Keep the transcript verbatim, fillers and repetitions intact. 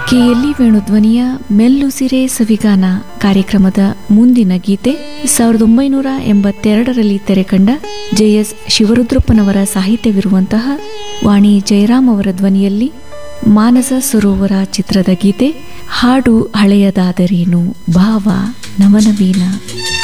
KLE ವೇಣುಧ್ವನಿಯ ಮೆಲ್ಲುಸಿರೆ ಸವಿಗಾನ ಕಾರ್ಯಕ್ರಮದ ಮುಂದಿನ ಗೀತೆ ಸಾವಿರದ ಒಂಬೈನೂರ ಎಂಬತ್ತೆರಡರಲ್ಲಿ ತೆರೆಕಂಡ ಜೆ ಎಸ್ ಶಿವರುದ್ರಪ್ಪನವರ ಸಾಹಿತ್ಯವಿರುವಂತಹ ವಾಣಿ ಜಯರಾಮ್ ಅವರ ಧ್ವನಿಯಲ್ಲಿ ಮಾನಸ ಸರೋವರ ಚಿತ್ರದ ಗೀತೆ. ಹಾಡು ಹಳೆಯದಾದರೇನು ಭಾವ ನವನವೀನ.